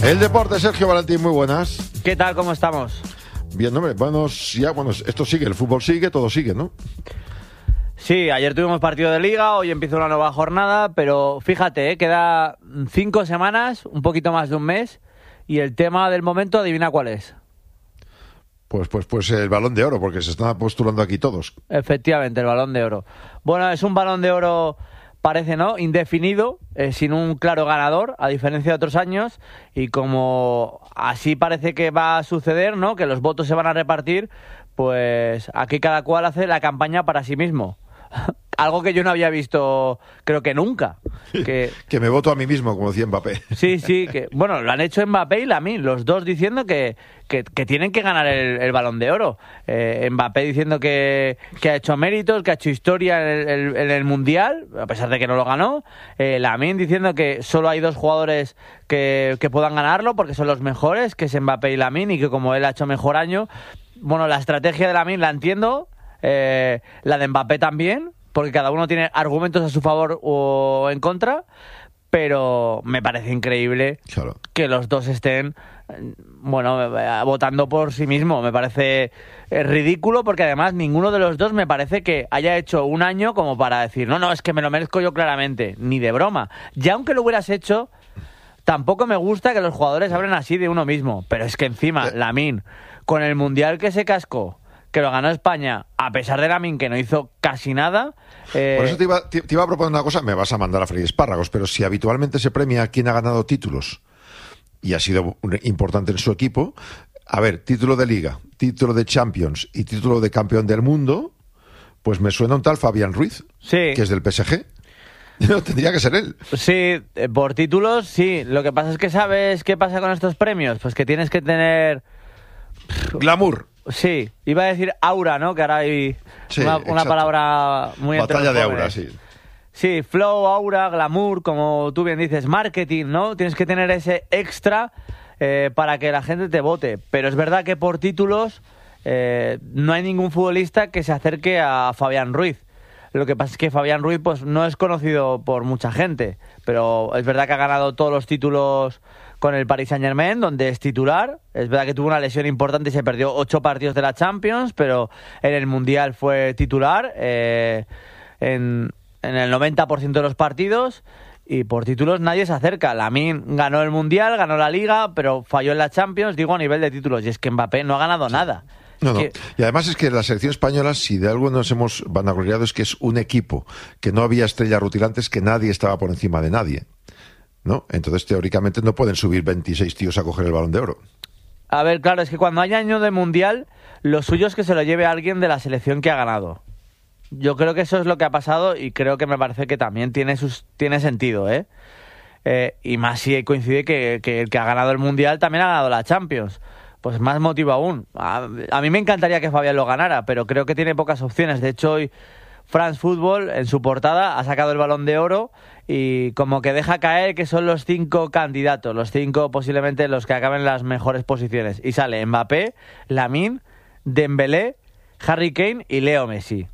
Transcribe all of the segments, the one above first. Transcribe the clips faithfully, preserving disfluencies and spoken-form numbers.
El deporte, Sergio Valentín, muy buenas. ¿Qué tal? ¿Cómo estamos? Bien, hombre, bueno, ya, bueno, esto sigue, el fútbol sigue, todo sigue, ¿no? Sí, ayer tuvimos partido de Liga, hoy empieza una nueva jornada, pero fíjate, ¿eh? Queda cinco semanas, un poquito más de un mes, y el tema del momento, adivina cuál es. Pues, pues, pues el Balón de Oro, porque se están postulando aquí todos. Efectivamente, el Balón de Oro. Bueno, es un Balón de Oro, parece, ¿no?, indefinido, eh, sin un claro ganador, a diferencia de otros años, y como así parece que va a suceder, ¿no?, que los votos se van a repartir, pues aquí cada cual hace la campaña para sí mismo. Algo que yo no había visto, creo que nunca. Que, que me voto a mí mismo, como decía Mbappé. Sí, sí, que bueno, lo han hecho Mbappé y Lamine, los dos diciendo que, que, que tienen que ganar el, el Balón de Oro. Eh, Mbappé diciendo que, que ha hecho méritos, que ha hecho historia en el, en el Mundial, a pesar de que no lo ganó. Eh, Lamine diciendo que solo hay dos jugadores que, que puedan ganarlo porque son los mejores, que es Mbappé y Lamine, y que como él ha hecho mejor año. Bueno, la estrategia de Lamine la entiendo, eh, la de Mbappé también, porque cada uno tiene argumentos a su favor o en contra, pero me parece increíble claro. que los dos estén, bueno, votando por sí mismo. Me parece ridículo porque además ninguno de los dos me parece que haya hecho un año como para decir, no, no, es que me lo merezco yo claramente, ni de broma. Ya aunque lo hubieras hecho, tampoco me gusta que los jugadores hablen así de uno mismo, pero es que encima, Lamine, con el Mundial que se cascó, que lo ganó España, a pesar de Lamine, que no hizo casi nada. Eh... Por eso te iba, te, te iba a proponer una cosa, me vas a mandar a freír espárragos, pero si habitualmente se premia a quien ha ganado títulos y ha sido importante en su equipo, a ver, título de Liga, título de Champions y título de campeón del mundo, pues me suena un tal Fabián Ruiz, sí, que es del P S G. No, tendría que ser él. Sí, por títulos, sí. Lo que pasa es que ¿sabes qué pasa con estos premios? Pues que tienes que tener... glamour. Sí, iba a decir aura, ¿no? Que ahora hay sí, una, una palabra muy... Batalla de aura, sí. Sí, flow, aura, glamour, como tú bien dices, marketing, ¿no? Tienes que tener ese extra eh, para que la gente te vote. Pero es verdad que por títulos eh, no hay ningún futbolista que se acerque a Fabián Ruiz. Lo que pasa es que Fabián Ruiz pues no es conocido por mucha gente, pero es verdad que ha ganado todos los títulos con el Paris Saint-Germain, donde es titular. Es verdad que tuvo una lesión importante y se perdió ocho partidos de la Champions, pero en el Mundial fue titular eh, en, en el noventa por ciento de los partidos, y por títulos nadie se acerca. Lamine ganó el Mundial, ganó la Liga, pero falló en la Champions, digo, a nivel de títulos, y es que Mbappé no ha ganado nada. No, no. Que... Y además es que la selección española, si de algo nos hemos vanagloriado, es que es un equipo, que no había estrellas rutilantes, que nadie estaba por encima de nadie, ¿no? Entonces, teóricamente, no pueden subir veintiséis tíos a coger el Balón de Oro. A ver, claro, es que cuando haya año de Mundial, lo suyo es que se lo lleve alguien de la selección que ha ganado. Yo creo que eso es lo que ha pasado y creo que me parece que también tiene sus tiene sentido, ¿eh? eh y más si coincide que, que el que ha ganado el Mundial también ha ganado la Champions. Pues más motivo aún. A, a mí me encantaría que Fabián lo ganara, pero creo que tiene pocas opciones. De hecho, hoy France Football, en su portada, ha sacado el Balón de Oro y como que deja caer que son los cinco candidatos, los cinco posiblemente los que acaben en las mejores posiciones. Y sale Mbappé, Lamine, Dembélé, Harry Kane y Leo Messi.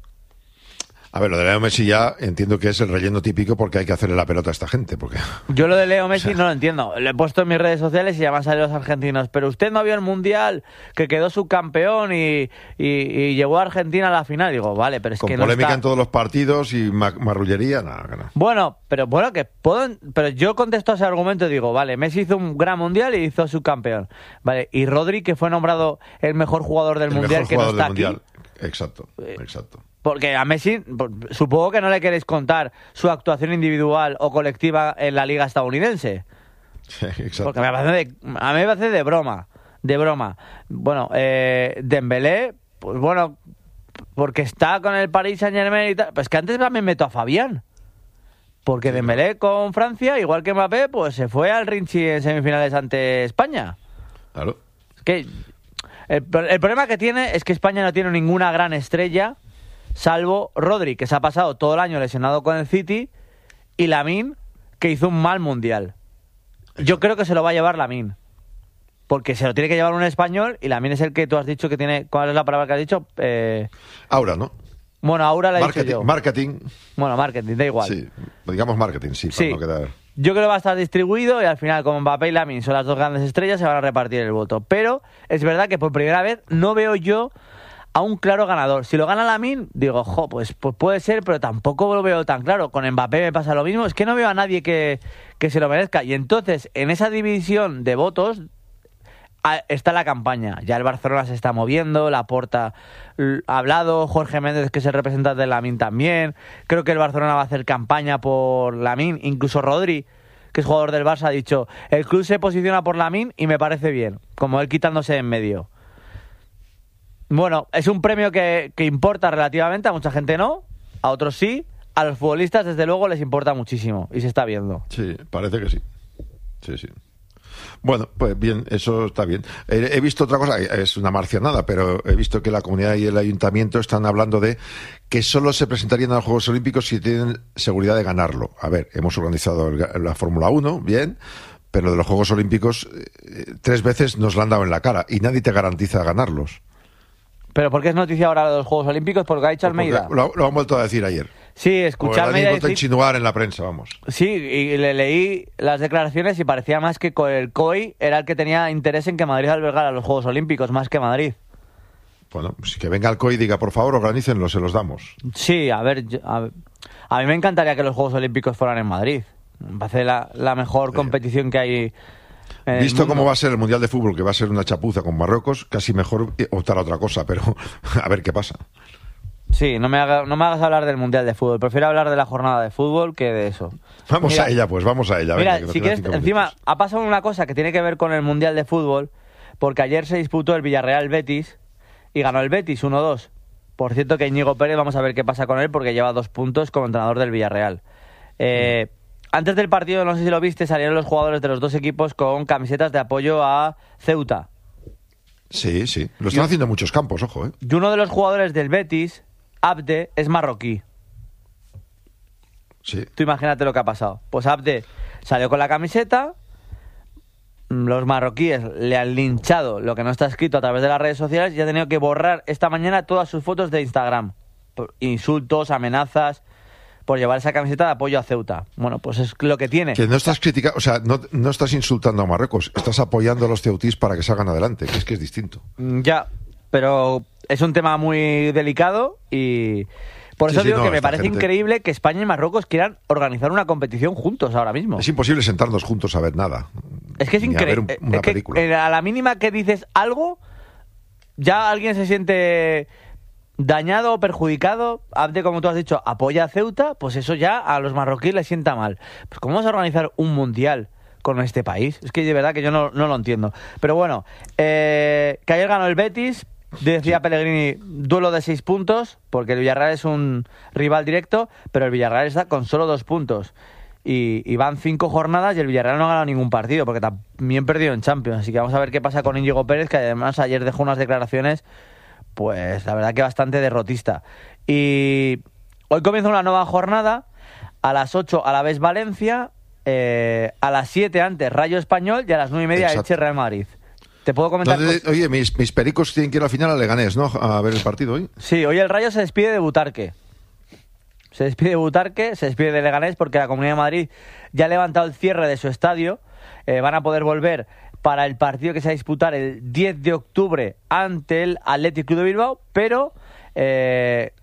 A ver, lo de Leo Messi ya entiendo que es el relleno típico porque hay que hacerle la pelota a esta gente. Porque... Yo lo de Leo Messi, o sea... no lo entiendo. Lo he puesto en mis redes sociales y ya van a salir los argentinos. Pero usted no vio el Mundial, que quedó subcampeón y, y, y llegó a Argentina a la final. Digo, vale, pero es Con que no polémica está... en todos los partidos y ma marrullería, nada, no, no. Bueno, pero bueno, que puedo... Pero yo contesto a ese argumento y digo, vale, Messi hizo un gran Mundial y hizo subcampeón. Vale, y Rodri, que fue nombrado el mejor jugador del el Mundial, mejor que jugador no está del aquí. Mundial. Exacto, exacto. Porque a Messi, supongo que no le queréis contar su actuación individual o colectiva en la liga estadounidense. Sí, exacto. Porque me parece de, a mí me parece de broma, de broma. Bueno, eh, Dembélé, pues bueno, porque está con el Paris Saint-Germain y tal. Pues que antes me meto a Fabián. Porque sí, Dembélé con Francia, igual que Mbappé, pues se fue al Rinchi en semifinales ante España. Claro. Es que el, el problema que tiene es que España no tiene ninguna gran estrella, salvo Rodri, que se ha pasado todo el año lesionado con el City, y Lamine, que hizo un mal Mundial. Yo creo que se lo va a llevar Lamine, porque se lo tiene que llevar un español, y Lamine es el que tú has dicho que tiene... ¿Cuál es la palabra que has dicho? Eh... Aura, ¿no? Bueno, Aura la he dicho yo. Marketing. Bueno, marketing, da igual. Sí, digamos marketing, sí, para sí. no quedar... Yo creo que va a estar distribuido y al final, como Mbappé y Lamine son las dos grandes estrellas, se van a repartir el voto. Pero es verdad que por primera vez no veo yo a un claro ganador. Si lo gana Lamine, digo, jo, pues, pues puede ser, pero tampoco lo veo tan claro. Con Mbappé me pasa lo mismo. Es que no veo a nadie que, que se lo merezca. Y entonces, en esa división de votos está la campaña. Ya el Barcelona se está moviendo, Laporta ha hablado, Jorge Méndez, que es el representante de Lamine, también. Creo que el Barcelona va a hacer campaña por Lamine. Incluso Rodri, que es jugador del Barça, ha dicho, el club se posiciona por Lamine y me parece bien, como él quitándose en medio. Bueno, es un premio que, que importa relativamente, a mucha gente no, a otros sí, a los futbolistas desde luego les importa muchísimo y se está viendo. Sí, parece que sí. Sí, sí. Bueno, pues bien, eso está bien. He, he visto otra cosa, es una marcianada, pero he visto que la comunidad y el ayuntamiento están hablando de que solo se presentarían a los Juegos Olímpicos si tienen seguridad de ganarlo. A ver, hemos organizado el, la Fórmula uno, bien, pero de los Juegos Olímpicos eh, tres veces nos la han dado en la cara y nadie te garantiza ganarlos. ¿Pero por qué es noticia ahora de los Juegos Olímpicos? Porque ha dicho Almeida. Lo, lo han vuelto a decir ayer. Sí, escuché a Almeida decir... insinuar en la prensa, vamos. Sí, y le leí las declaraciones y parecía más que el C O I era el que tenía interés en que Madrid albergara los Juegos Olímpicos, más que Madrid. Bueno, pues que venga el C O I y diga, por favor, organícenlo, se los damos. Sí, a ver, yo, a, a mí me encantaría que los Juegos Olímpicos fueran en Madrid. Me parece la, la mejor sí. competición que hay. Visto cómo va a ser el Mundial de Fútbol, que va a ser una chapuza con Marruecos, casi mejor optar a otra cosa, pero a ver qué pasa. Sí, no me, haga, no me hagas hablar del Mundial de Fútbol. Prefiero hablar de la jornada de fútbol que de eso. Vamos mira, a ella, pues, vamos a ella. Mira, venga, si quieres, encima, ha pasado una cosa que tiene que ver con el Mundial de Fútbol, porque ayer se disputó el Villarreal-Betis y ganó el Betis uno dos. Por cierto que Íñigo Pérez, vamos a ver qué pasa con él, porque lleva dos puntos como entrenador del Villarreal. Eh... Mm. Antes del partido, no sé si lo viste, salieron los jugadores de los dos equipos con camisetas de apoyo a Ceuta. Sí, sí. Lo están y, haciendo en muchos campos, ojo, ¿eh? Y uno de los jugadores del Betis, Abde, es marroquí. Sí. Tú imagínate lo que ha pasado. Pues Abde salió con la camiseta, los marroquíes le han linchado lo que no está escrito a través de las redes sociales y ha tenido que borrar esta mañana todas sus fotos de Instagram. Insultos, amenazas... por llevar esa camiseta de apoyo a Ceuta. Bueno, pues es lo que tiene. Que no estás criticando, o sea, no, no estás insultando a Marruecos, estás apoyando a los ceutís para que salgan adelante, que es que es distinto. Ya, pero es un tema muy delicado y por eso sí, digo sí, no, que me parece gente... increíble que España y Marruecos quieran organizar una competición juntos ahora mismo. Es imposible sentarnos juntos a ver nada. Es que es increíble. Un, es que a la mínima que dices algo, ya alguien se siente... dañado o perjudicado. Abde, como tú has dicho, apoya a Ceuta, pues eso ya a los marroquíes les sienta mal. Pues ¿cómo vamos a organizar un mundial con este país? Es que de verdad que yo no, no lo entiendo. Pero bueno, eh, que ayer ganó el Betis, decía sí. Pellegrini, duelo de seis puntos, porque el Villarreal es un rival directo, pero el Villarreal está con solo dos puntos. Y, y van cinco jornadas y el Villarreal no ha ganado ningún partido, porque también perdió en Champions. Así que vamos a ver qué pasa con Íñigo Pérez, que además ayer dejó unas declaraciones pues la verdad que bastante derrotista. Y hoy comienza una nueva jornada, a las ocho a la vez Valencia, eh, a las siete antes Rayo Español y a las nueve y media Elche Real Madrid. ¿Te puedo comentar? No, de, oye, mis, mis pericos tienen que ir al final a Leganés, ¿no? A ver el partido hoy. Sí, hoy el Rayo se despide de Butarque. Se despide de Butarque, se despide de Leganés porque la Comunidad de Madrid ya ha levantado el cierre de su estadio. Eh, van a poder volver para el partido que se va a disputar el diez de octubre ante el Athletic Club de Bilbao, pero eh,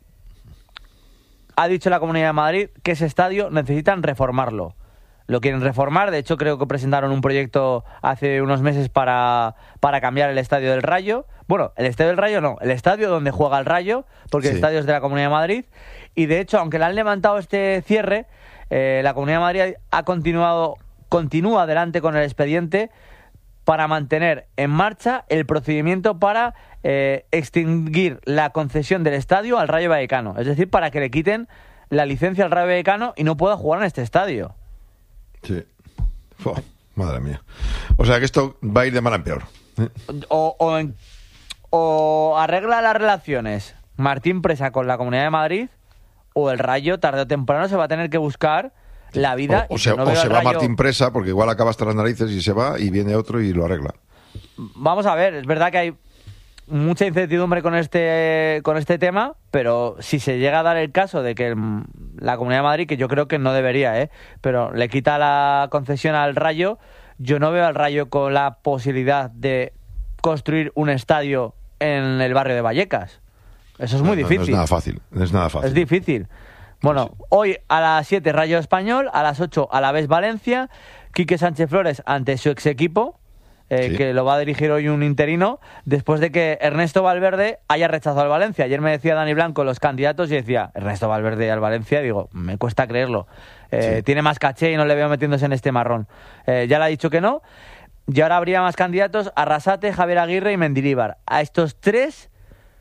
ha dicho la Comunidad de Madrid que ese estadio necesitan reformarlo. Lo quieren reformar, de hecho creo que presentaron un proyecto hace unos meses para, para cambiar el estadio del Rayo. Bueno, el estadio del Rayo no, el estadio donde juega el Rayo, porque sí. El estadio es de la Comunidad de Madrid. Y de hecho, aunque le han levantado este cierre, eh, la Comunidad de Madrid ha continuado, continúa adelante con el expediente para mantener en marcha el procedimiento para eh, extinguir la concesión del estadio al Rayo Vallecano. Es decir, para que le quiten la licencia al Rayo Vallecano y no pueda jugar en este estadio. Sí. Oh, madre mía. O sea que esto va a ir de mal en peor. O, o, en, o arregla las relaciones Martín Presa con la Comunidad de Madrid, o el Rayo tarde o temprano se va a tener que buscar la vida. O, o, se, no o se va Rayo... Martín Presa, porque igual acaba hasta las narices y se va y viene otro y lo arregla. Vamos a ver, es verdad que hay mucha incertidumbre con este con este tema, pero si se llega a dar el caso de que el, la Comunidad de Madrid, que yo creo que no debería, ¿eh? Pero le quita la concesión al Rayo. Yo no veo al Rayo con la posibilidad de construir un estadio en el barrio de Vallecas. Eso es muy no, no, difícil. No es nada fácil, no es nada fácil. Es difícil. Bueno, sí. Hoy a las siete Rayo Español, a las ocho Alavés Valencia, Quique Sánchez Flores ante su ex equipo, eh, sí. que lo va a dirigir hoy un interino, después de que Ernesto Valverde haya rechazado al Valencia. Ayer me decía Dani Blanco los candidatos y decía, Ernesto Valverde al Valencia, digo, me cuesta creerlo. Eh, sí. Tiene más caché y no le veo metiéndose en este marrón. Eh, ya le ha dicho que no. Y ahora habría más candidatos, Arrasate, Javier Aguirre y Mendilibar. A estos tres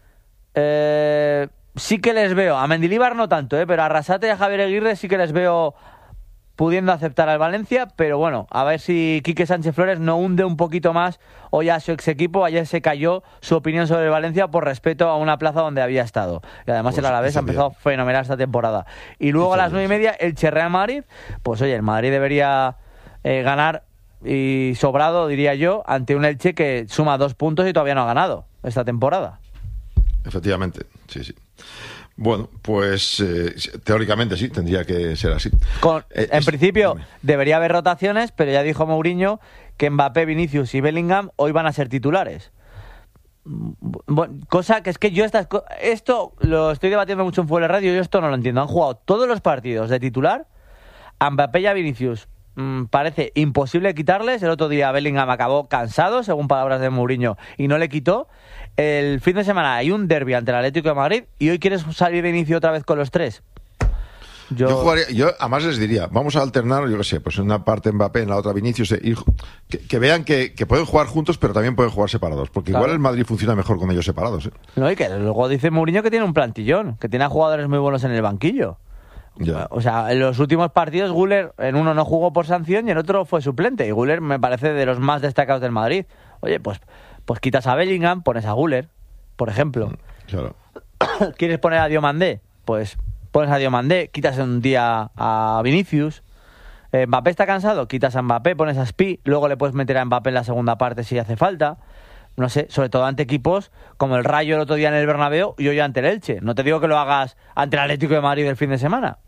eh, sí que les veo, a Mendilibar no tanto, eh, pero a Arrasate y a Javier Aguirre sí que les veo pudiendo aceptar al Valencia, pero bueno, a ver si Quique Sánchez Flores no hunde un poquito más hoy a su ex equipo. Ayer se cayó su opinión sobre el Valencia por respeto a una plaza donde había estado. Y además pues el Alavés ha empezado bien. Fenomenal esta temporada. Y luego a las nueve y media el Real Madrid, pues oye, el Madrid debería eh, ganar y sobrado, diría yo, ante un Elche que suma dos puntos y todavía no ha ganado esta temporada. Efectivamente, sí, sí. Bueno, pues eh, teóricamente sí, tendría que ser así. Con, eh, en es, principio dime. Debería haber rotaciones, pero ya dijo Mourinho que Mbappé, Vinicius y Bellingham hoy van a ser titulares. Bueno, cosa que es que yo estas, esto lo estoy debatiendo mucho en Fuera Radio, yo esto no lo entiendo. Han jugado todos los partidos de titular, a Mbappé y a Vinicius mmm, parece imposible quitarles. El otro día Bellingham acabó cansado, según palabras de Mourinho, y no le quitó. El fin de semana hay un derbi ante el Atlético de Madrid y hoy quieres salir de inicio otra vez con los tres. Yo, yo, jugaría, yo además les diría, vamos a alternar, yo qué sé, pues en una parte Mbappé, en la otra Vinicius, y que, que vean que, que pueden jugar juntos, pero también pueden jugar separados, porque claro. Igual el Madrid funciona mejor con ellos separados. ¿eh? No, y que luego dice Mourinho que tiene un plantillón, que tiene a jugadores muy buenos en el banquillo. Ya. O sea, en los últimos partidos Güler en uno no jugó por sanción y en otro fue suplente, y Güler me parece de los más destacados del Madrid. Oye, pues, pues quitas a Bellingham, pones a Güler, por ejemplo. Claro. ¿Quieres poner a Diomandé? Pues pones a Diomandé, quitas un día a Vinicius. eh, Mbappé está cansado, quitas a Mbappé, pones a Spi, luego le puedes meter a Mbappé en la segunda parte si hace falta. No sé, sobre todo ante equipos como el Rayo el otro día en el Bernabéu y hoy ante el Elche. No te digo que lo hagas ante el Atlético de Madrid el fin de semana.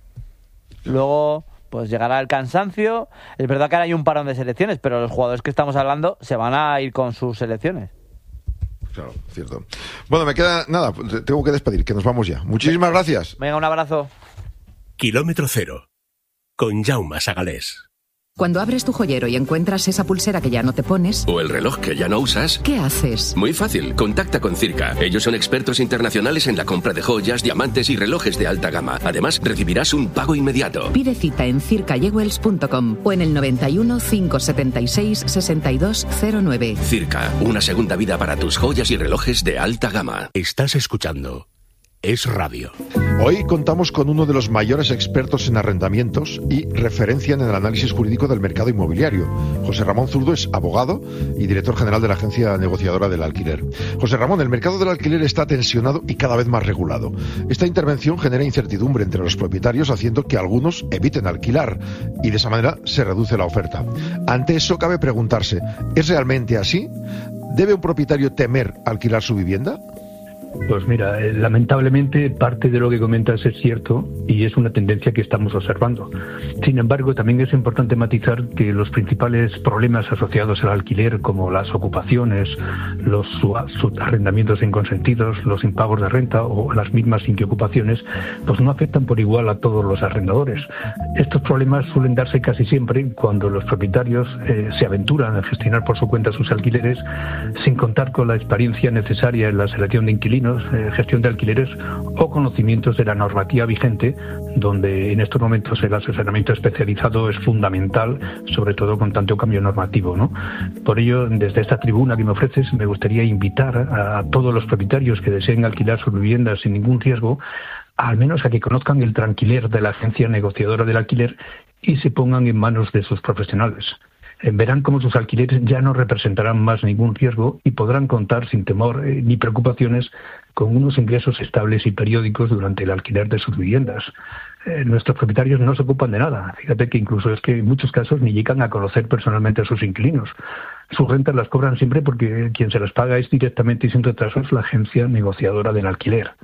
Luego, pues llegará el cansancio. Es verdad que ahora hay un parón de selecciones, pero los jugadores que estamos hablando se van a ir con sus selecciones. Claro, cierto. Bueno, me queda nada, tengo que despedir, que nos vamos ya. Muchísimas gracias. Venga, un abrazo. Kilómetro cero, con Jaume Sagalés. Cuando abres tu joyero y encuentras esa pulsera que ya no te pones... O el reloj que ya no usas... ¿Qué haces? Muy fácil, contacta con Circa. Ellos son expertos internacionales en la compra de joyas, diamantes y relojes de alta gama. Además, recibirás un pago inmediato. Pide cita en circa jewels punto com o en el noventa y uno, cinco setenta y seis, sesenta y dos cero nueve. Circa, una segunda vida para tus joyas y relojes de alta gama. Estás escuchando Es Radio. Hoy contamos con uno de los mayores expertos en arrendamientos y referencia en el análisis jurídico del mercado inmobiliario. José Ramón Zurdo es abogado y director general de la agencia negociadora del alquiler. José Ramón, el mercado del alquiler está tensionado y cada vez más regulado. Esta intervención genera incertidumbre entre los propietarios, haciendo que algunos eviten alquilar y de esa manera se reduce la oferta. Ante eso cabe preguntarse, ¿es realmente así? ¿Debe un propietario temer alquilar su vivienda? Pues mira, eh, lamentablemente parte de lo que comentas es cierto y es una tendencia que estamos observando. Sin embargo, también es importante matizar que los principales problemas asociados al alquiler, como las ocupaciones, los arrendamientos inconsentidos, los impagos de renta o las mismas inquiocupaciones, pues no afectan por igual a todos los arrendadores. Estos problemas suelen darse casi siempre cuando los propietarios eh, se aventuran a gestionar por su cuenta sus alquileres sin contar con la experiencia necesaria en la selección de inquilinos, Eh, gestión de alquileres o conocimientos de la normativa vigente, donde en estos momentos el asesoramiento especializado es fundamental, sobre todo con tanto cambio normativo, ¿no? Por ello, desde esta tribuna que me ofreces, me gustaría invitar a, a todos los propietarios que deseen alquilar sus viviendas sin ningún riesgo, al menos a que conozcan el tranquiler de la agencia negociadora del alquiler y se pongan en manos de sus profesionales. Verán cómo sus alquileres ya no representarán más ningún riesgo y podrán contar sin temor eh, ni preocupaciones con unos ingresos estables y periódicos durante el alquiler de sus viviendas. Eh, nuestros propietarios no se ocupan de nada. Fíjate que incluso es que en muchos casos ni llegan a conocer personalmente a sus inquilinos. Sus rentas las cobran siempre porque quien se las paga es directamente y sin retrasos la agencia negociadora del alquiler.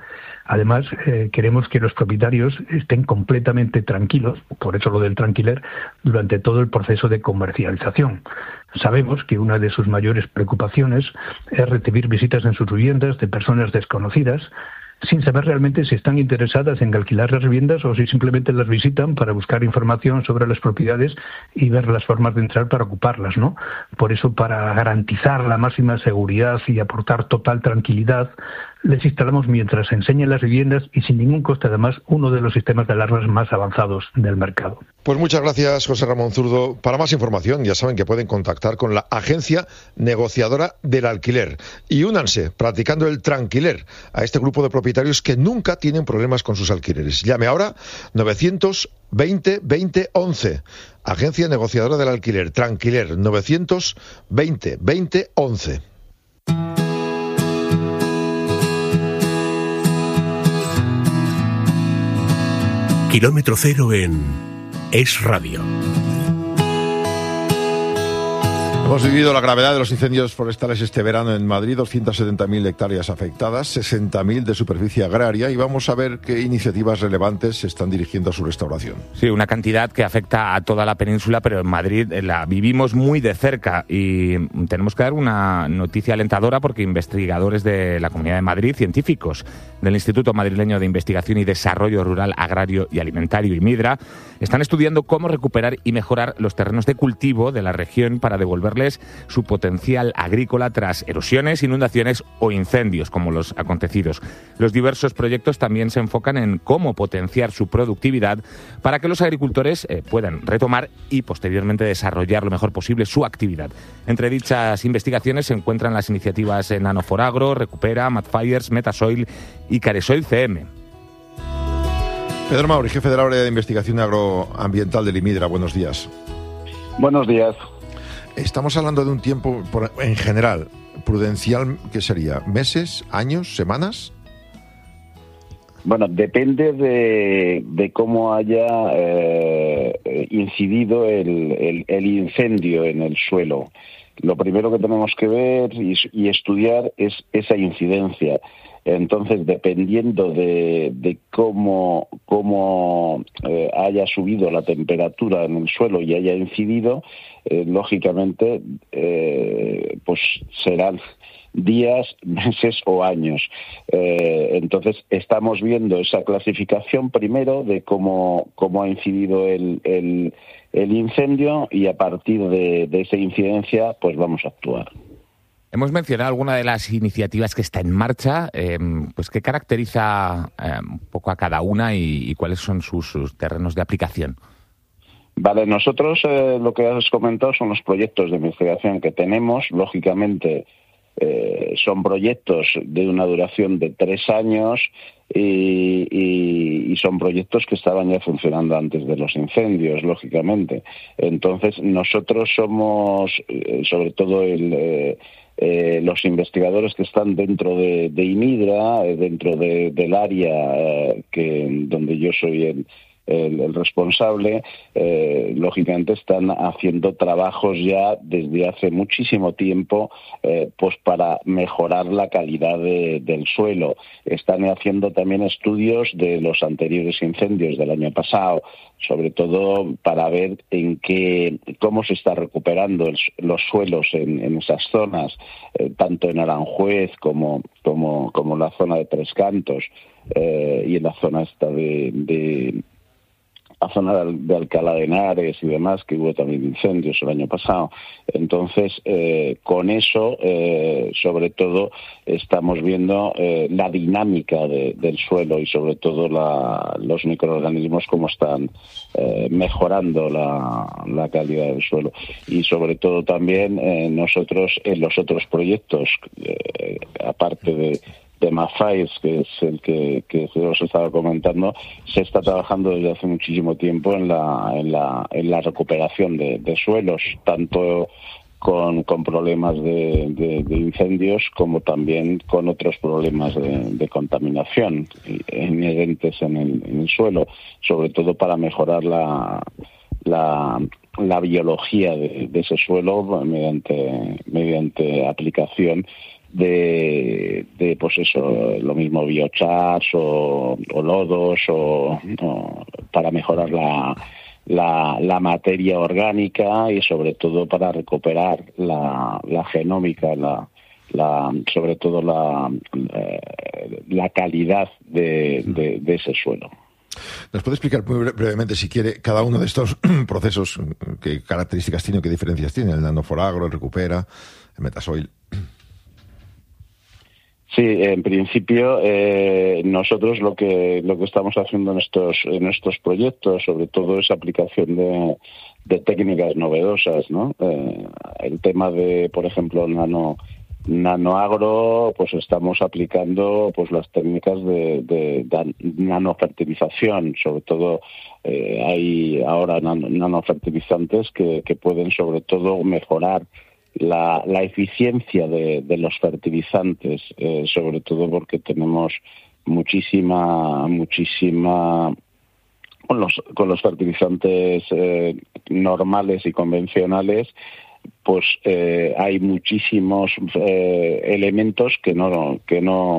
Además, eh, queremos que los propietarios estén completamente tranquilos, por eso lo del tranquiler, durante todo el proceso de comercialización. Sabemos que una de sus mayores preocupaciones es recibir visitas en sus viviendas de personas desconocidas, sin saber realmente si están interesadas en alquilar las viviendas o si simplemente las visitan para buscar información sobre las propiedades y ver las formas de entrar para ocuparlas, ¿no? Por eso, para garantizar la máxima seguridad y aportar total tranquilidad, les instalamos mientras enseñan las viviendas y sin ningún coste además uno de los sistemas de alarmas más avanzados del mercado. Pues muchas gracias, José Ramón Zurdo. Para más información ya saben que pueden contactar con la Agencia Negociadora del Alquiler y únanse practicando el tranquiler a este grupo de propietarios que nunca tienen problemas con sus alquileres. Llame ahora novecientos veinte veinte once. Agencia Negociadora del Alquiler, Tranquiler, novecientos veinte veinte once. Kilómetro cero en Es Radio. Hemos vivido la gravedad de los incendios forestales este verano en Madrid, doscientas setenta mil hectáreas afectadas, sesenta mil de superficie agraria, y vamos a ver qué iniciativas relevantes se están dirigiendo a su restauración. Sí, una cantidad que afecta a toda la península, pero en Madrid la vivimos muy de cerca y tenemos que dar una noticia alentadora porque investigadores de la Comunidad de Madrid, científicos del Instituto Madrileño de Investigación y Desarrollo Rural, Agrario y Alimentario, IMIDRA, están estudiando cómo recuperar y mejorar los terrenos de cultivo de la región para devolverles su potencial agrícola tras erosiones, inundaciones o incendios como los acontecidos. Los diversos proyectos también se enfocan en cómo potenciar su productividad para que los agricultores eh, puedan retomar y posteriormente desarrollar lo mejor posible su actividad. Entre dichas investigaciones se encuentran las iniciativas Nanoforagro, Recupera, Madfires, Metasoil y Caresoil C M. Pedro Mauri, jefe del área de investigación agroambiental del IMIDRA. Buenos días. Buenos días. Estamos hablando de un tiempo, por, en general, prudencial, ¿qué sería? ¿Meses, años, semanas? Bueno, depende de, de cómo haya eh, incidido el, el, el incendio en el suelo. Lo primero que tenemos que ver y, y estudiar es esa incidencia. Entonces, dependiendo de, de cómo, cómo eh, haya subido la temperatura en el suelo y haya incidido, eh, lógicamente, eh, pues serán días, meses o años. Eh, entonces, estamos viendo esa clasificación primero de cómo, cómo ha incidido el, el, el incendio y a partir de, de esa incidencia, pues vamos a actuar. Hemos mencionado alguna de las iniciativas que está en marcha, eh, pues ¿qué caracteriza eh, un poco a cada una y, y cuáles son sus, sus terrenos de aplicación? Vale, nosotros eh, lo que has comentado son los proyectos de investigación que tenemos. Lógicamente eh, son proyectos de una duración de tres años y, y, y son proyectos que estaban ya funcionando antes de los incendios, lógicamente. Entonces nosotros somos, eh, sobre todo el... Eh, Eh, los investigadores que están dentro de, de IMIDRA, eh, dentro de, del área eh, que donde yo soy el, el, el responsable, eh, lógicamente están haciendo trabajos ya desde hace muchísimo tiempo eh, pues para mejorar la calidad de, del suelo. Están haciendo también estudios de los anteriores incendios del año pasado, sobre todo para ver en qué, cómo se está recuperando el, los suelos en, en esas zonas, eh, tanto en Aranjuez como, como, como en la zona de Tres Cantos eh, y en la zona esta de, de la zona de Alcalá de Henares y demás, que hubo también incendios el año pasado. Entonces, eh, con eso, eh, sobre todo, estamos viendo eh, la dinámica de, del suelo y sobre todo la, los microorganismos cómo están eh, mejorando la, la calidad del suelo. Y sobre todo también eh, nosotros en los otros proyectos, eh, aparte de de Madfires, que es el que, que os estaba comentando, se está trabajando desde hace muchísimo tiempo en la, en la, en la recuperación de, de suelos, tanto con, con problemas de, de, de incendios como también con otros problemas de, de contaminación inherentes en el, en el suelo, sobre todo para mejorar la, la, la biología de, de ese suelo mediante, mediante aplicación de, de pues eso, lo mismo biochars o, o lodos o, o para mejorar la, la, la materia orgánica y sobre todo para recuperar la, la genómica, la, la sobre todo la, la calidad de, de, de ese suelo. ¿Nos puede explicar muy brevemente, si quiere, cada uno de estos procesos, qué características tiene o qué diferencias tiene? El Nanoforagro, el Recupera, el Metasoil. Sí, en principio eh, nosotros lo que lo que estamos haciendo en estos en estos proyectos, sobre todo, es aplicación de, de técnicas novedosas, ¿no? Eh, el tema de, por ejemplo, nano nanoagro, pues estamos aplicando pues las técnicas de, de, de nanofertilización, sobre todo eh, hay ahora nano, nanofertilizantes que, que pueden sobre todo mejorar La, la eficiencia de, de los fertilizantes, eh, sobre todo porque tenemos muchísima, muchísima con los con los fertilizantes eh, normales y convencionales, pues eh, hay muchísimos eh, elementos que no que no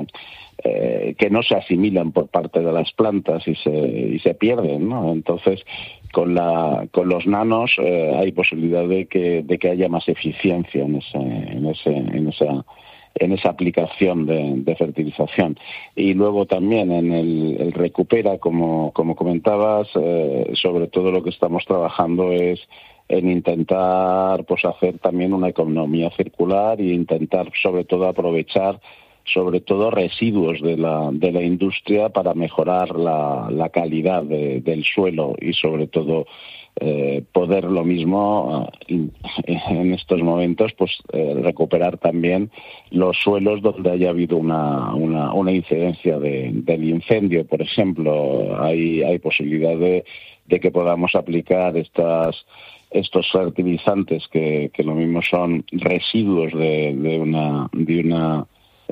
eh, que no se asimilan por parte de las plantas y se y se pierden, ¿no? Entonces, con la con los nanos eh, hay posibilidad de que de que haya más eficiencia en ese en ese en esa en esa aplicación de, de fertilización. Y luego también en el, el Recupera, como como comentabas, eh, sobre todo lo que estamos trabajando es en intentar pues hacer también una economía circular e intentar sobre todo aprovechar sobre todo residuos de la de la industria para mejorar la, la calidad de, del suelo y sobre todo eh, poder lo mismo eh, en estos momentos pues eh, recuperar también los suelos donde haya habido una una, una incidencia de, del incendio, por ejemplo. Hay hay posibilidad de, de que podamos aplicar estas estos fertilizantes que, que lo mismo son residuos de, de una de una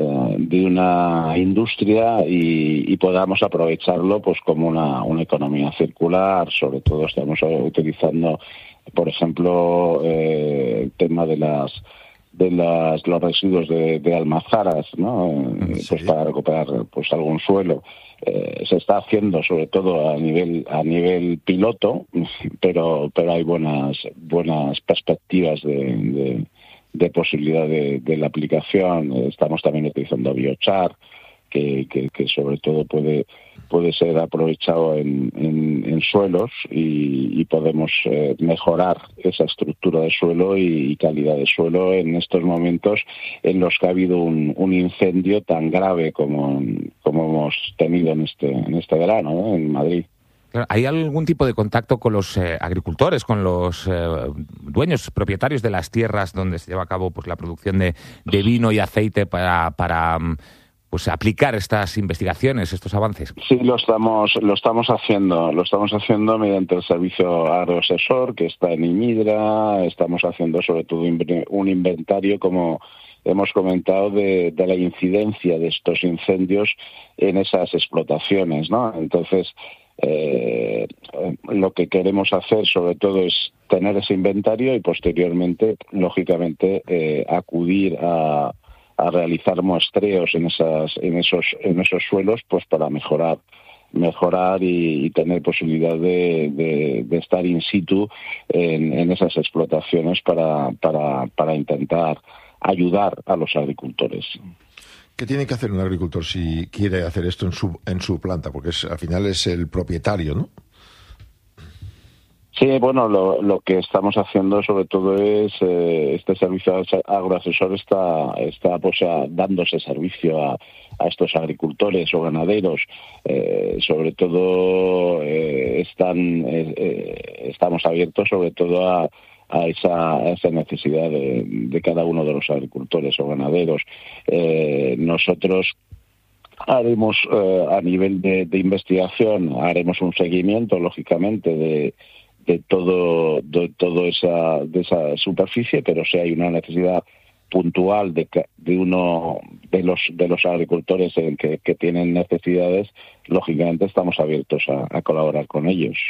de una industria y, y podamos aprovecharlo pues como una, una economía circular. Sobre todo estamos utilizando, por ejemplo, eh, el tema de las de las los residuos de, de almazaras, ¿no? Sí. Pues para recuperar pues algún suelo. Eh, se está haciendo sobre todo a nivel a nivel piloto, pero pero hay buenas buenas perspectivas de, de de posibilidad de, de la aplicación. Estamos también utilizando biochar, que, que, que sobre todo puede puede ser aprovechado en, en, en suelos y, y podemos eh, mejorar esa estructura de suelo y, y calidad de suelo en estos momentos en los que ha habido un, un incendio tan grave como, como hemos tenido en este en este verano, ¿no? En Madrid. ¿Hay algún tipo de contacto con los eh, agricultores, con los eh, dueños, propietarios de las tierras donde se lleva a cabo pues la producción de, de vino y aceite para, para pues aplicar estas investigaciones, estos avances? Sí, lo estamos lo estamos haciendo, lo estamos haciendo mediante el servicio agroasesor que está en Imidra. Estamos haciendo sobre todo un inventario, como hemos comentado, de, de la incidencia de estos incendios en esas explotaciones, ¿no? Entonces, Eh, lo que queremos hacer sobre todo es tener ese inventario y posteriormente, lógicamente, eh, acudir a, a realizar muestreos en esas, en esos, en esos suelos, pues para mejorar, mejorar y, y tener posibilidad de, de, de estar in situ en, en esas explotaciones para, para, para intentar ayudar a los agricultores. ¿Qué tiene que hacer un agricultor si quiere hacer esto en su en su planta? Porque es, al final es el propietario, ¿no? Sí, bueno, lo, lo que estamos haciendo sobre todo es eh, este servicio agroasesor está está pues a, dando ese servicio a, a estos agricultores o ganaderos. Eh, sobre todo eh, están eh, eh, estamos abiertos sobre todo a a esa, a esa necesidad de, de cada uno de los agricultores o ganaderos. Eh, nosotros haremos eh, a nivel de, de investigación haremos un seguimiento, lógicamente, de, de todo de todo esa de esa superficie, pero si hay una necesidad puntual de, de uno de los de los agricultores en que, que tienen necesidades, lógicamente estamos abiertos a, a colaborar con ellos.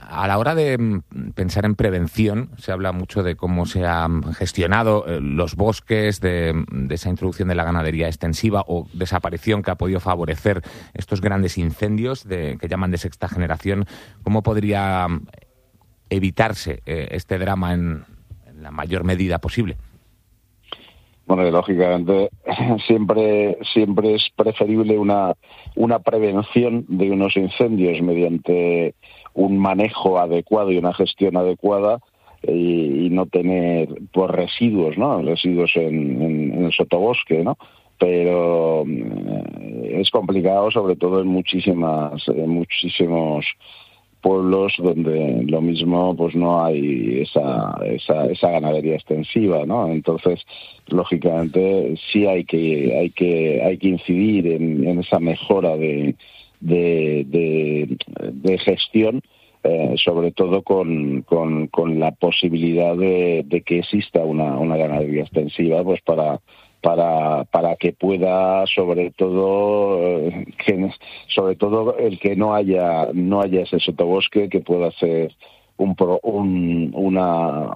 A la hora de pensar en prevención, se habla mucho de cómo se han gestionado los bosques, de, de esa introducción de la ganadería extensiva o desaparición que ha podido favorecer estos grandes incendios de, que llaman de sexta generación. ¿Cómo podría evitarse eh, este drama en, en la mayor medida posible? Bueno, lógicamente siempre siempre es preferible una una prevención de unos incendios mediante un manejo adecuado y una gestión adecuada y, y no tener pues residuos, ¿no? Residuos en, en, en el sotobosque, ¿no? Pero eh, es complicado, sobre todo en muchísimas en muchísimos pueblos donde lo mismo pues no hay esa esa esa ganadería extensiva, ¿no? Entonces, lógicamente sí hay que hay que hay que incidir en, en esa mejora de de de, de gestión, eh, sobre todo con, con con la posibilidad de, de que exista una una ganadería extensiva, pues para para para que pueda sobre todo eh, que, sobre todo el que no haya no haya ese sotobosque, que pueda ser un, pro, un una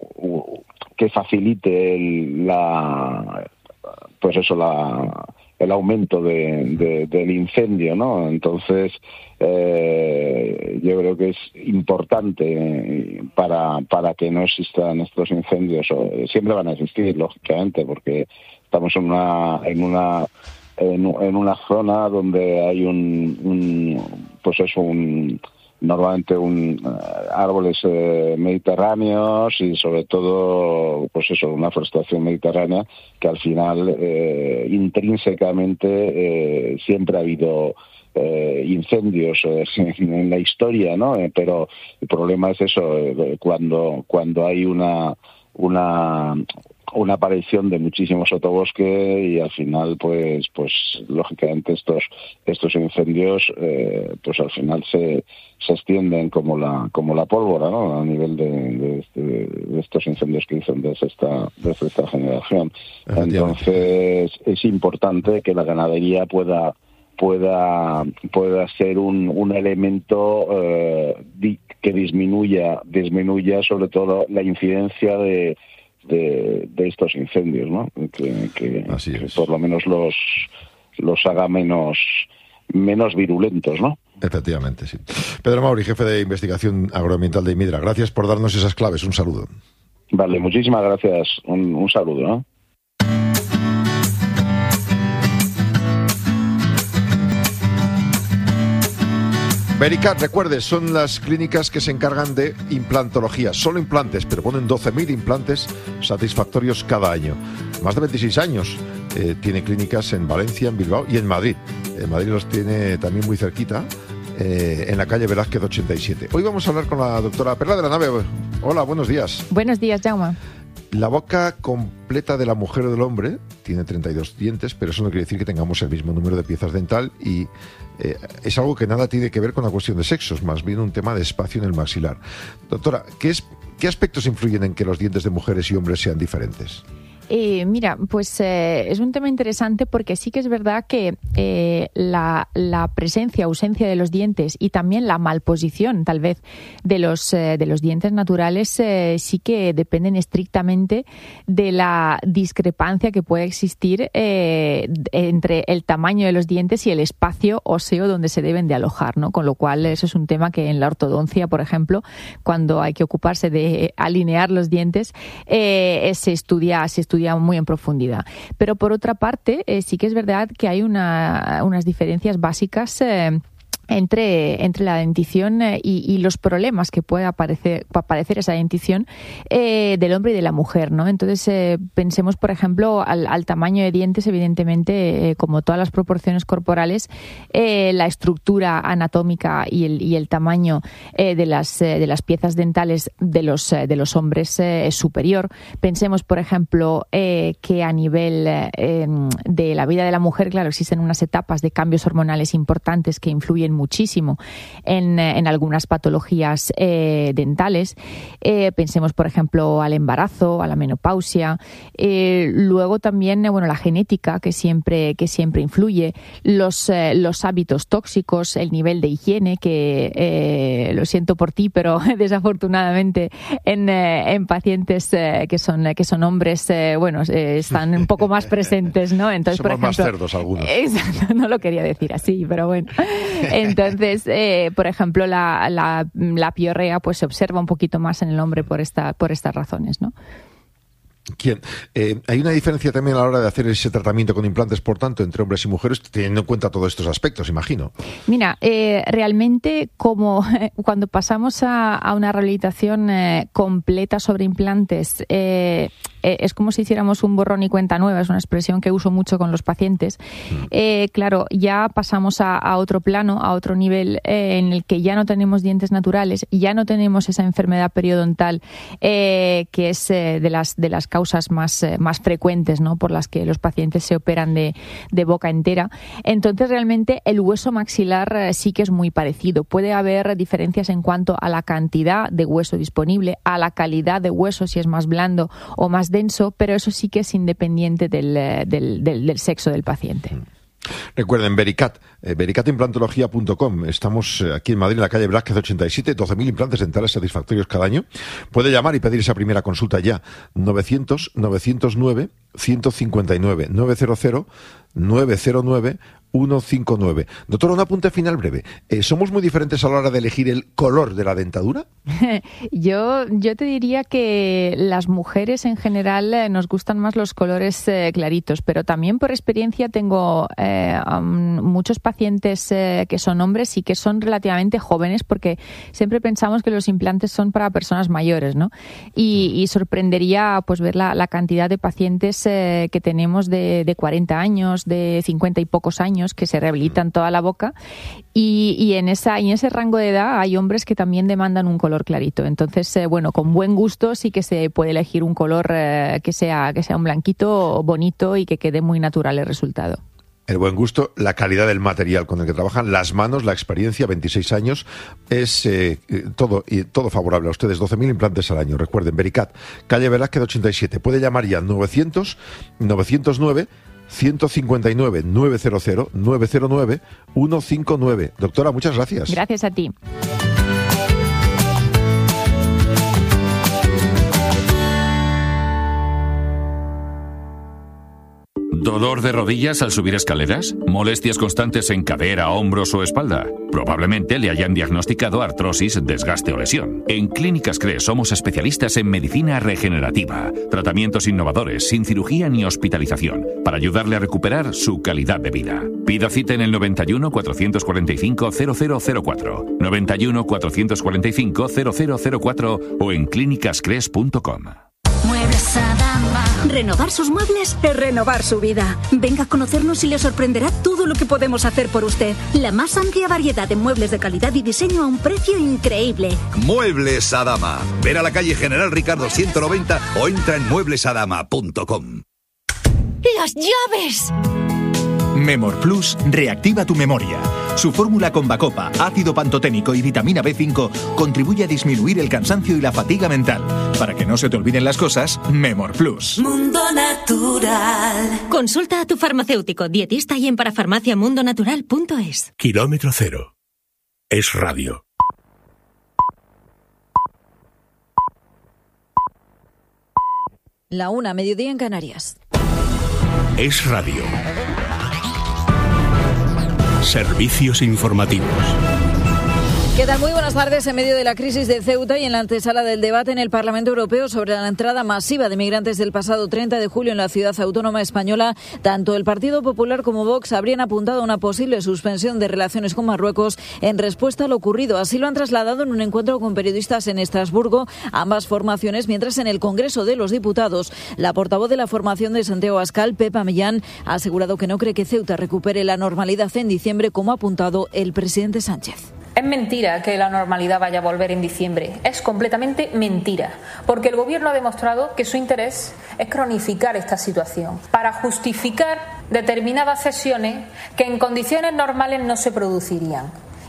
que facilite el, la pues eso la el aumento de, de, del incendio, ¿no? Entonces, eh, yo creo que es importante para para que no existan estos incendios. Siempre van a existir, lógicamente, porque estamos en una en una en, en una zona donde hay un, un pues eso un normalmente un uh, árboles eh, mediterráneos y sobre todo pues eso una forestación mediterránea que al final eh, intrínsecamente eh, siempre ha habido eh, incendios eh, en, en la historia, ¿no? Eh, pero el problema es eso, eh, cuando cuando hay una una una aparición de muchísimos sotobosque y al final pues pues lógicamente estos estos incendios eh, pues al final se se extienden como la como la pólvora, ¿no? A nivel de, de, de, de estos incendios que dicen desde esta desde esta generación. Entonces es importante que la ganadería pueda pueda pueda ser un un elemento eh, di, que disminuya disminuya sobre todo la incidencia de De, de estos incendios, ¿no? Que, que, que por lo menos los los haga menos menos virulentos, ¿no? Efectivamente, sí. Pedro Mauri, jefe de investigación agroambiental de IMIDRA, gracias por darnos esas claves. Un saludo. Vale, muchísimas gracias. Un, un saludo, ¿no? Vericat, recuerde, son las clínicas que se encargan de implantología, solo implantes, pero ponen doce mil implantes satisfactorios cada año. Más de veintiséis años eh, tiene clínicas en Valencia, en Bilbao y en Madrid. En Madrid los tiene también muy cerquita, eh, en la calle Velázquez ochenta y siete. Hoy vamos a hablar con la doctora Perla de la Nave. Hola, buenos días. Buenos días, Jaume. La boca completa de la mujer o del hombre tiene treinta y dos dientes, pero eso no quiere decir que tengamos el mismo número de piezas dental y eh, es algo que nada tiene que ver con la cuestión de sexos, más bien un tema de espacio en el maxilar. Doctora, ¿qué, es, qué aspectos influyen en que los dientes de mujeres y hombres sean diferentes? Eh, mira, pues eh, es un tema interesante porque sí que es verdad que eh, la, la presencia, ausencia de los dientes y también la malposición, tal vez, de los, eh, de los dientes naturales eh, sí que dependen estrictamente de la discrepancia que puede existir eh, entre el tamaño de los dientes y el espacio óseo donde se deben de alojar, ¿no? Con lo cual, eso es un tema que en la ortodoncia, por ejemplo, cuando hay que ocuparse de alinear los dientes, eh, se estudia, se estudia muy en profundidad. Pero por otra parte, eh, sí que es verdad que hay una, unas diferencias básicas eh, entre, entre la dentición eh, y, y los problemas que puede aparecer, aparecer esa dentición eh, del hombre y de la mujer, ¿no? Entonces, eh, pensemos, por ejemplo, al, al tamaño de dientes, evidentemente, eh, como todas las proporciones corporales, eh, la estructura anatómica y el, y el tamaño eh, de, las, eh, de las piezas dentales de los, eh, de los hombres eh, es superior. Pensemos, por ejemplo, eh, que a nivel eh, de la vida de la mujer, claro, existen unas etapas de cambios hormonales importantes que influyen muchísimo en, en algunas patologías eh, dentales. Eh, pensemos, por ejemplo, al embarazo, a la menopausia. Eh, luego también, bueno, la genética, que siempre, que siempre influye, los, eh, los hábitos tóxicos, el nivel de higiene, que eh, lo siento por ti, pero desafortunadamente en, eh, en pacientes eh, que son que son hombres, eh, bueno, eh, están un poco más presentes, ¿no? Entonces, somos por ejemplo, más cerdos algunos. Exacto, no lo quería decir así, pero bueno. Entonces, eh, por ejemplo, la, la, la piorrea pues se observa un poquito más en el hombre por esta por estas razones, ¿no? ¿Quién? Eh, hay una diferencia también a la hora de hacer ese tratamiento con implantes, por tanto, entre hombres y mujeres, teniendo en cuenta todos estos aspectos, imagino. Mira, eh, realmente como eh, cuando pasamos a, a una rehabilitación eh, completa sobre implantes, eh, eh, es como si hiciéramos un borrón y cuenta nueva, es una expresión que uso mucho con los pacientes. Eh, claro, ya pasamos a, a otro plano, a otro nivel eh, en el que ya no tenemos dientes naturales, ya no tenemos esa enfermedad periodontal eh, que es eh, de las de las causas más, eh, más frecuentes, ¿no?, por las que los pacientes se operan de, de boca entera. Entonces, realmente, el hueso maxilar eh, sí que es muy parecido. Puede haber diferencias en cuanto a la cantidad de hueso disponible, a la calidad de hueso, si es más blando o más denso, pero eso sí que es independiente del, del, del, del sexo del paciente. Recuerden, Vericat, eh, vericat implantología punto com. Estamos eh, aquí en Madrid, en la calle Velázquez ochenta y siete, doce mil implantes dentales satisfactorios cada año. Puede llamar y pedir esa primera consulta ya. novecientos, novecientos nueve, ciento cincuenta y nueve, novecientos, novecientos nueve, ciento cincuenta y nueve. Doctora, un apunte final breve. Eh, ¿Somos muy diferentes a la hora de elegir el color de la dentadura? yo, yo te diría que las mujeres en general eh, nos gustan más los colores eh, claritos, pero también por experiencia tengo eh, um, muchos pacientes eh, que son hombres y que son relativamente jóvenes, porque siempre pensamos que los implantes son para personas mayores, ¿no? Y, y sorprendería pues ver la, la cantidad de pacientes eh, que tenemos de, de cuarenta años, de cincuenta y pocos años, que se rehabilitan toda la boca, y, y en esa y en ese rango de edad hay hombres que también demandan un color clarito. Entonces, eh, bueno, con buen gusto sí que se puede elegir un color eh, que sea que sea un blanquito bonito y que quede muy natural el resultado. El buen gusto, la calidad del material con el que trabajan, las manos, la experiencia, veintiséis años, es eh, todo y todo favorable a ustedes. doce mil implantes al año. Recuerden, Vericat, calle Velázquez ochenta y siete. Puede llamar ya novecientos, novecientos nueve, ciento cincuenta y nueve, novecientos, novecientos nueve, ciento cincuenta y nueve. Doctora, muchas gracias. Gracias a ti. ¿Dolor de rodillas al subir escaleras? ¿Molestias constantes en cadera, hombros o espalda? Probablemente le hayan diagnosticado artrosis, desgaste o lesión. En Clínicas CRES somos especialistas en medicina regenerativa, tratamientos innovadores, sin cirugía ni hospitalización, para ayudarle a recuperar su calidad de vida. Pida cita en el noventa y uno, cuatrocientos cuarenta y cinco, cero cero cero cuatro, noventa y uno, cuatrocientos cuarenta y cinco, cero cero cero cuatro o en clínicas cres punto com. Muebles Adama. Renovar sus muebles es renovar su vida. Venga a conocernos y le sorprenderá todo lo que podemos hacer por usted. La más amplia variedad de muebles de calidad y diseño a un precio increíble. Muebles Adama. Ven a la calle General Ricardo ciento noventa o entra en muebles adama punto com. ¡Las llaves! Memor Plus reactiva tu memoria. Su fórmula con bacopa, ácido pantoténico y vitamina B cinco contribuye a disminuir el cansancio y la fatiga mental. Para que no se te olviden las cosas, Memor Plus. Mundo Natural. Consulta a tu farmacéutico, dietista y en parafarmaciamundonatural punto es. Kilómetro cero. Es radio. La una, mediodía en Canarias. Es radio. Servicios informativos. ¿Qué tal? Muy buenas tardes. En medio de la crisis de Ceuta y en la antesala del debate en el Parlamento Europeo sobre la entrada masiva de migrantes del pasado treinta de julio en la ciudad autónoma española, tanto el Partido Popular como Vox habrían apuntado a una posible suspensión de relaciones con Marruecos en respuesta a lo ocurrido. Así lo han trasladado en un encuentro con periodistas en Estrasburgo ambas formaciones, mientras en el Congreso de los Diputados la portavoz de la formación de Santiago Abascal, Pepa Millán, ha asegurado que no cree que Ceuta recupere la normalidad en diciembre, como ha apuntado el presidente Sánchez. Es mentira que la normalidad vaya a volver en diciembre. Es completamente mentira. Porque el Gobierno ha demostrado que su interés es cronificar esta situación para justificar determinadas cesiones que en condiciones normales no se producirían.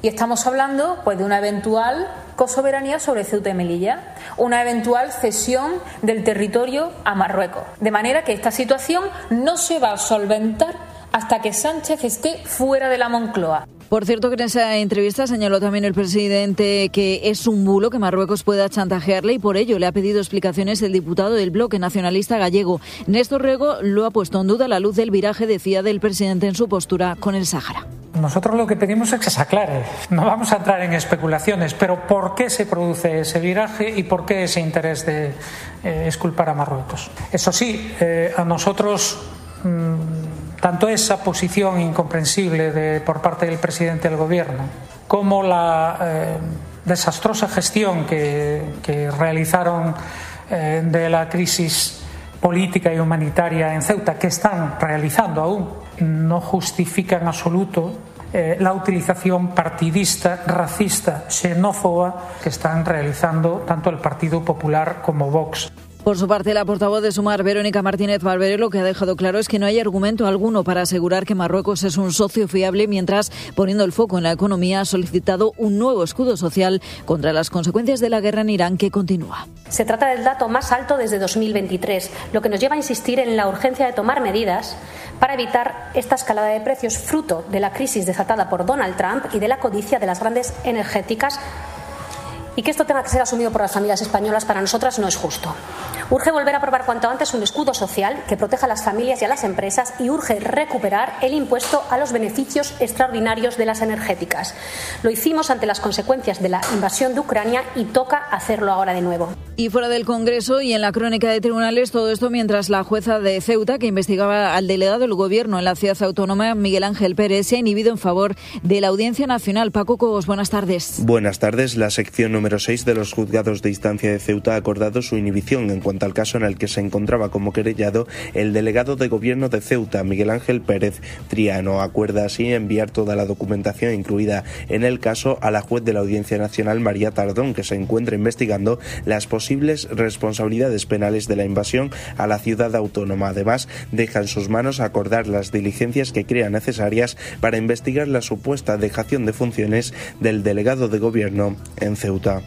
Y estamos hablando pues de una eventual cosoberanía sobre Ceuta y Melilla, una eventual cesión del territorio a Marruecos. De manera que esta situación no se va a solventar hasta que Sánchez esté fuera de la Moncloa. Por cierto, que en esa entrevista señaló también el presidente que es un bulo que Marruecos pueda chantajearle y por ello le ha pedido explicaciones el diputado del bloque nacionalista gallego. Néstor Rego lo ha puesto en duda a la luz del viraje, decía, del presidente en su postura con el Sáhara. Nosotros lo que pedimos es que se aclare. No vamos a entrar en especulaciones, pero ¿por qué se produce ese viraje y por qué ese interés de eh, exculpar a Marruecos? Eso sí, eh, a nosotros... Mmm, tanto esa posición incomprensible de, por parte del presidente del gobierno como la eh, desastrosa gestión que, que realizaron eh, de la crisis política y humanitaria en Ceuta, que están realizando aún, no justifica en absoluto eh, la utilización partidista, racista, xenófoba que están realizando tanto el Partido Popular como Vox. Por su parte, la portavoz de Sumar, Verónica Martínez Barberé, lo que ha dejado claro es que no hay argumento alguno para asegurar que Marruecos es un socio fiable, mientras, poniendo el foco en la economía, ha solicitado un nuevo escudo social contra las consecuencias de la guerra en Irán, que continúa. Se trata del dato más alto desde dos mil veintitrés, lo que nos lleva a insistir en la urgencia de tomar medidas para evitar esta escalada de precios fruto de la crisis desatada por Donald Trump y de la codicia de las grandes energéticas. Y que esto tenga que ser asumido por las familias españolas para nosotras no es justo. Urge volver a aprobar cuanto antes un escudo social que proteja a las familias y a las empresas y urge recuperar el impuesto a los beneficios extraordinarios de las energéticas. Lo hicimos ante las consecuencias de la invasión de Ucrania y toca hacerlo ahora de nuevo. Y fuera del Congreso y en la crónica de tribunales, todo esto mientras la jueza de Ceuta, que investigaba al delegado del Gobierno en la ciudad autónoma, Miguel Ángel Pérez, se ha inhibido en favor de la Audiencia Nacional. Paco Cobos, buenas tardes. Buenas tardes. La sección número seis de los juzgados de instancia de Ceuta ha acordado su inhibición en cuanto al caso en el que se encontraba como querellado el delegado de Gobierno de Ceuta, Miguel Ángel Pérez Triano. Acuerda así enviar toda la documentación incluida en el caso a la juez de la Audiencia Nacional, María Tardón, que se encuentra investigando las posibles responsabilidades penales de la invasión a la ciudad autónoma. Además, deja en sus manos acordar las diligencias que crea necesarias para investigar la supuesta dejación de funciones del delegado de Gobierno en Ceuta.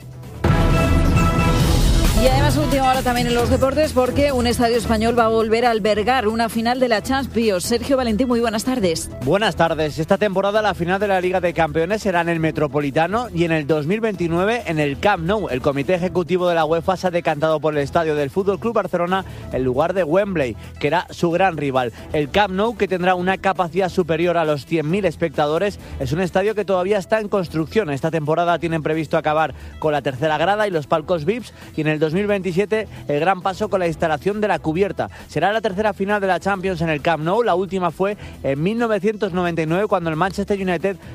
Y además, última hora también en los deportes, porque un estadio español va a volver a albergar una final de la Champions. Sergio Valentín, muy buenas tardes. Buenas tardes. Esta temporada la final de la Liga de Campeones será en el Metropolitano y en el dos mil veintinueve en el Camp Nou. El comité ejecutivo de la UEFA se ha decantado por el estadio del F C Barcelona en lugar de Wembley, que era su gran rival. El Camp Nou, que tendrá una capacidad superior a los cien mil espectadores, es un estadio que todavía está en construcción. Esta temporada tienen previsto acabar con la tercera grada y los palcos V I Ps, y en el dos mil veintisiete el gran paso con la instalación de la cubierta. Será la tercera final de la Champions en el Camp Nou. La última fue en mil novecientos noventa y nueve, cuando el Manchester United